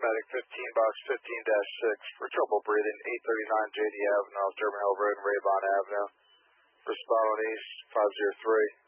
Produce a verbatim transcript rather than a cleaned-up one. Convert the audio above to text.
Medic fifteen, box fifteen dash six, for trouble breathing, eight thirty-nine J D Avenue, Durban Hill Road and Ravon Avenue. Respond on East, five zero three.